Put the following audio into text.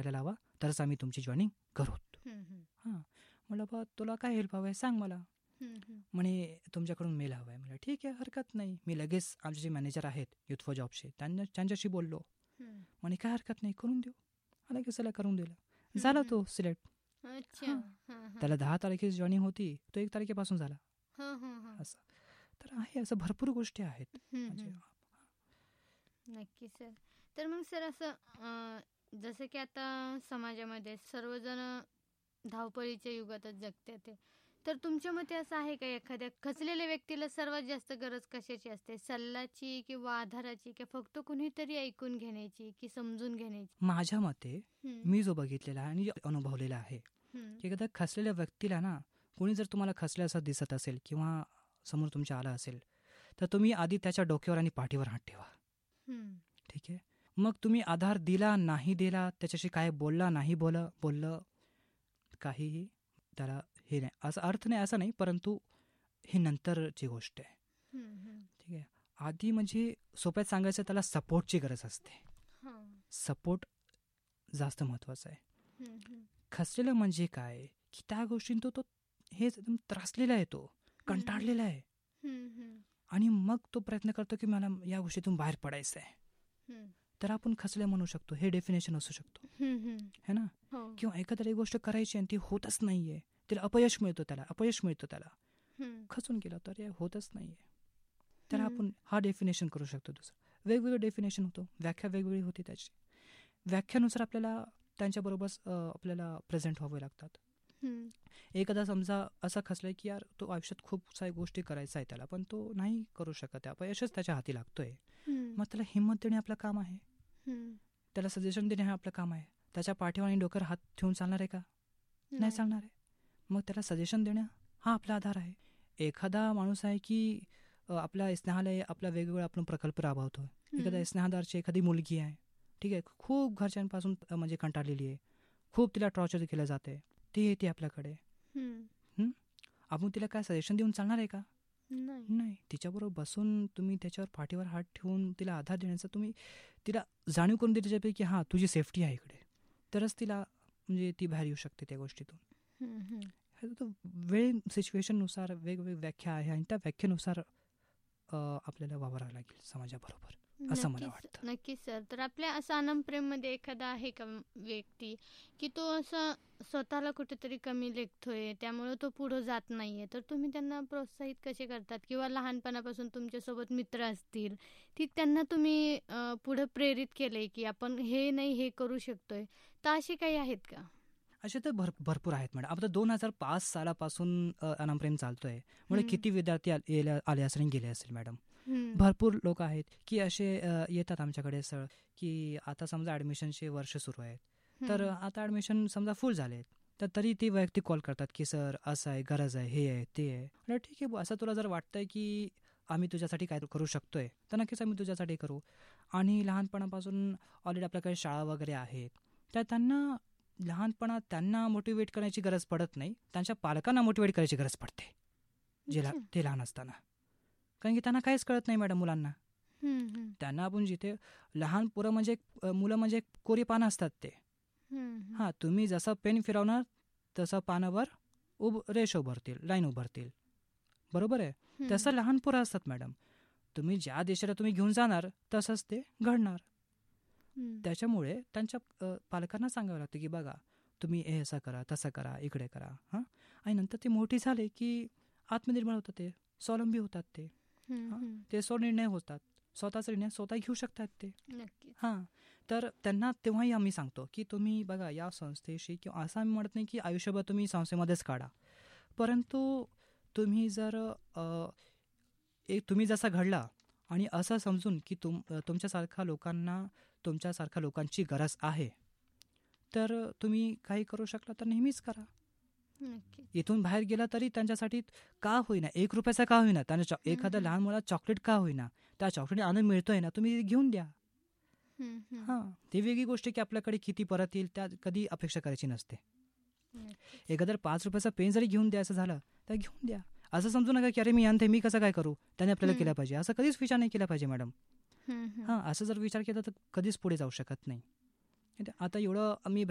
करायला लावा, तरच आम्ही तुमची जॉईनिंग करू. हां, म्हटलं बा तुला काय हेल्प हवं आहे सांग मला. म्हणे तुमच्याकडून मेल हवा आहे. म्हटलं ठीक आहे, हरकत नाही. मी लगेच आमचे जे मॅनेजर आहेत युथ फॉर जॉबचे त्यांच्याशी बोललो. म्हणे काय हरकत नाही, करून देऊ. लगेच त्याला करून दिलं. झाला तो सिलेक्ट. त्याला 10 तारखेची जॉईनिंग होती, तो 1 तारखेपासून झाला. असं तर आहे, असं भरपूर गोष्टी आहेत. नक्की सर. तर मग सर असं जसं की आता समाजामध्ये सर्वजण धावपळीच्या युगातच जगते ते, तर तुमच्या मते असं आहे का एखाद्या खचलेल्या व्यक्तीला सर्वात जास्त गरज कशाची असते, सल्ल्याची किंवा आधाराची, की फक्त कुणीतरी ऐकून घेण्याची की समजून घेण्याची? माझ्या मते मी जो बघितलेला आहे आणि अनुभवलेला आहे की एखाद्या खचलेल्या व्यक्तीला ना, कोणी जर तुम्हाला खचले असं दिसत असेल किंवा समोर तुमच्या आला असेल, तर तुम्ही आधी त्याच्या डोक्यावर आणि पाठीवर हात ठेवा. ठीक आहे, मग तुम्ही आधार दिला नाही दिला, त्याच्याशी काय बोलला नाही बोललं, काहीही त्याला हे नाही, असा अर्थ नाही असं नाही, परंतु ही नंतरची गोष्ट आहे. ठीक आहे, आधी म्हणजे सोप्यात सांगायचं त्याला सपोर्टची गरज असते. सपोर्ट जास्त महत्त्वाचा आहे. खचलेला म्हणजे काय की त्या गोष्टींतो तो हे एकदम त्रासलेला आहे, तो कंटाळलेला आहे आणि मग तो प्रयत्न करतो की मला या गोष्टीतून बाहेर पडायचं आहे. तर आपण खचले म्हणू शकतो, हे डेफिनेशन असू शकतो, है ना. किंवा एखाद्याला एक गोष्ट करायची आणि ती होतच नाहीये, तिला अपयश मिळतो, त्याला खचून गेला तर हे होतच नाहीये, तर आपण हा डेफिनेशन करू शकतो. दुसरं वेगवेगळं डेफिनेशन होतं, व्याख्या वेगवेगळी होती. त्याची व्याख्यानुसार आपल्याला त्यांच्याबरोबर आपल्याला प्रेझेंट व्हावे लागतात. एखादा समजा असा खचलाय की यार तो आयुष्यात खूप साऱ्या गोष्टी करायचा आहे त्याला, पण तो नाही करू शकत, अपयशच त्याच्या हाती लागतोय. मग त्याला हिंमत देणे आपलं काम आहे, त्याला सजेशन देणे हे आपलं काम आहे. त्याच्या पाठीवर आणि डोक्यावर हात ठेवून चालणार आहे का? नाही चालणार आहे. मग त्याला सजेशन देणं हा आपला आधार आहे. एखादा माणूस आहे की आपल्या स्नेहालय आपला वेगवेगळा आपण प्रकल्प राबवतो. एखाद्या स्नेहादारची एखादी मुलगी आहे, ठीक आहे, खूप घरच्यांपासून म्हणजे कंटाळलेली आहे, खूप तिला टॉर्चर केलं जाते, ती येते आपल्याकडे, आपण तिला काय सजेशन देऊन चालणार आहे का? नाही. तिच्याबरोबर बसून तुम्ही त्याच्यावर पाठीवर हात ठेवून तिला आधार देण्याचा, तुम्ही तिला जाणीव करून देते त्याच्यापैकी की हां तुझी सेफ्टी आहे इकडे, तरच तिला म्हणजे ती बाहेर येऊ शकते त्या गोष्टीतून. वेळ सिच्युएशननुसार वेगवेगळी व्याख्या आहे आणि त्या व्याख्येनुसार आपल्याला वावरावं लागेल समाजाबरोबर, असं मला वाटतं. नक्कीच सर. तर आपल्या असं आनंदप्रेममध्ये एखादा आहे का व्यक्ती की तो असं स्वतःला कुठेतरी कमी लेखतोय, त्यामुळे तो पुढे जात नाहीये, तर तुम्ही त्यांना प्रोत्साहित कसे करतात? किंवा लहानपणापासून तुमच्यासोबत मित्र असतील, की त्यांना तुम्ही पुढे प्रेरित केलंय की आपण हे नाही हे करू शकतोय, तर असे काही आहेत का? असे तर भरपूर आहेत मॅडम. आता 2005 सालापासून अनामप्रेम चालतोय, म्हणजे किती विद्यार्थी आले असेल गेले असेल मॅडम. भरपूर लोक आहेत की असे येतात आमच्याकडे सर की आता समजा ॲडमिशनचे वर्ष सुरू आहेत, तर आता ॲडमिशन समजा फुल झालेत, तर तरी ती वैयक्तिक कॉल करतात की सर असं आहे, गरज आहे, हे आहे, ते आहे. ठीक आहे, असं तुला जर वाटतंय की आम्ही तुझ्यासाठी काय करू शकतोय, तर नक्कीच आम्ही तुझ्यासाठी करू. आणि लहानपणापासून ऑलरेडी आपल्याकडे शाळा वगैरे आहेत, तर त्यांना लहानपणात त्यांना मोटिवेट करण्याची गरज पडत नाही, त्यांच्या पालकांना मोटिवेट करायची गरज पडते ते लहान असताना. कारण की त्यांना काहीच कळत नाही मॅडम मुलांना. त्यांना आपण जिथे लहान मुलं म्हणजे कोरी पानं असतात ते. हां, तुम्ही जसं पेन फिरवणार तसं पानावर रेष उभारतील, लाईन उभारतील, बरोबर आहे. तसं लहान पोरं असतात मॅडम. तुम्ही ज्या दिशेला तुम्ही घेऊन जाणार तसंच ते घडणार. त्याच्यामुळे त्यांच्या पालकांना सांगावं लागतं की बघा तुम्ही हे असं करा, तसं करा, इकडे करा. हां, आणि नंतर ते मोठी झाले की आत्मनिर्भर होतात, ते स्वावलंबी होतात, ते स्वनिर्णय होतात, स्वतःचा निर्णय स्वतः घेऊ शकतात ते. हां, तर त्यांना तेव्हाही आम्ही सांगतो की तुम्ही बघा या संस्थेशी, किंवा असं आम्ही म्हणत नाही की आयुष्यभर तुम्ही संस्थेमध्येच काढा, परंतु तुम्ही जर तुम्ही जसा घडला आणि असं समजून की तुमच्यासारख्या लोकांची गरज आहे, तर तुम्ही काही करू शकला तर नेहमीच करा. इथून बाहेर गेला तरी त्यांच्यासाठी का होईना, 1 रुपयाचा का होईना, त्यांना एखाद्या लहान मुलाला चॉकलेट का होईना, त्या चॉकलेट आनंद मिळतोय ना, तुम्ही घेऊन द्या. हां, ती वेगळी गोष्ट की आपल्याकडे किती परत येईल त्या कधी अपेक्षा करायची नसते. एखाद्या 5 रुपयाचा पेन जरी घेऊन द्यायचं झालं तर घेऊन द्या. असं समजू नका की अरे मी आणते, मी कसं काय करू, त्याने आपल्याला केलं पाहिजे, असं कधीच विचार नाही केला पाहिजे मॅडम. हां, असं जर विचार केला तर कधीच पुढे जाऊ शकत नाही. आता एवढं आम्ही